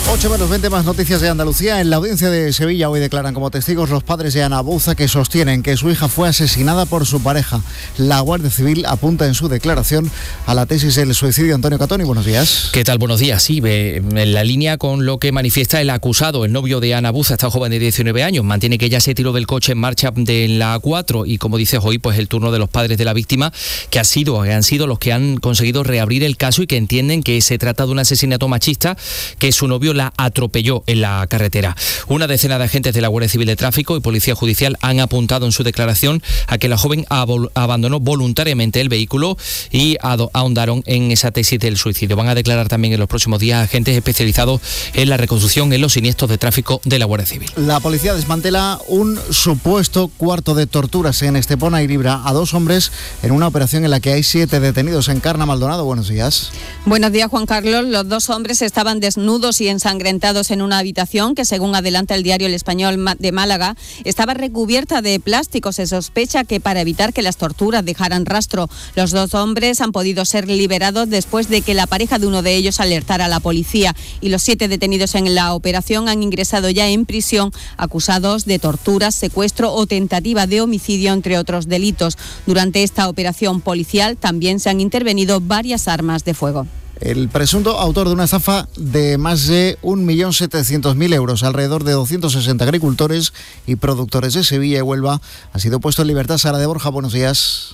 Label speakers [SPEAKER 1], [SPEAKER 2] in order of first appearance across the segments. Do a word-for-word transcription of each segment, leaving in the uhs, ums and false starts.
[SPEAKER 1] ocho menos veinte, más noticias de Andalucía. En la audiencia de Sevilla hoy declaran como testigos los padres de Ana Bouza, que sostienen que su hija fue asesinada por su pareja. La Guardia Civil apunta en su declaración a la tesis del suicidio. Antonio Catoni, buenos días.
[SPEAKER 2] ¿Qué tal? Buenos días. Sí, en la línea con lo que manifiesta el acusado, el novio de Ana Bouza, esta joven de diecinueve años, mantiene que ella se tiró del coche en marcha de la A cuatro y, como dices hoy, pues el turno de los padres de la víctima, que ha sido, han sido los que han conseguido reabrir el caso y que entienden que se trata de un asesinato machista, que su novio la atropelló en la carretera. Una decena de agentes de la Guardia Civil de Tráfico y Policía Judicial han apuntado en su declaración a que la joven ab- abandonó voluntariamente el vehículo y ad- ahondaron en esa tesis del suicidio. Van a declarar también en los próximos días agentes especializados en la reconstrucción en los siniestros de tráfico de la Guardia Civil.
[SPEAKER 1] La policía desmantela un supuesto cuarto de torturas en Estepona y libra a dos hombres en una operación en la que hay siete detenidos. Encarna Maldonado, buenos días.
[SPEAKER 3] Buenos días, Juan Carlos. Los dos hombres estaban desnudos y ensangrentados en una habitación que, según adelanta el diario El Español de Málaga, estaba recubierta de plástico. Se sospecha que para evitar que las torturas dejaran rastro. Los dos hombres han podido ser liberados después de que la pareja de uno de ellos alertara a la policía, y los siete detenidos en la operación han ingresado ya en prisión, acusados de torturas, secuestro o tentativa de homicidio, entre otros delitos. Durante esta operación policial también se han intervenido varias armas de fuego.
[SPEAKER 1] El presunto autor de una estafa de más de un millón setecientos mil euros, alrededor de doscientos sesenta agricultores y productores de Sevilla y Huelva, ha sido puesto en libertad. Sara de Borja, buenos días.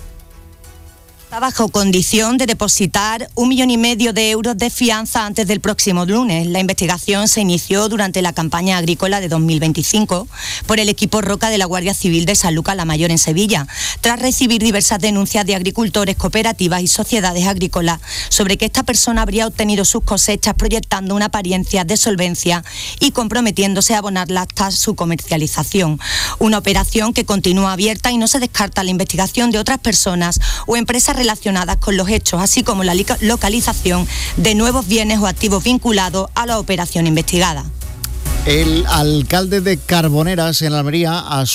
[SPEAKER 4] Está bajo condición de depositar un millón y medio de euros de fianza antes del próximo lunes. La investigación se inició durante la campaña agrícola de dos mil veinticinco por el equipo Roca de la Guardia Civil de San Lucas la Mayor en Sevilla, tras recibir diversas denuncias de agricultores, cooperativas y sociedades agrícolas sobre que esta persona habría obtenido sus cosechas proyectando una apariencia de solvencia y comprometiéndose a abonarlas hasta su comercialización. Una operación que continúa abierta y no se descarta la investigación de otras personas o empresas relacionadas con los hechos, así como la localización de nuevos bienes o activos vinculados a la operación investigada.
[SPEAKER 1] El alcalde de Carboneras, en Almería, a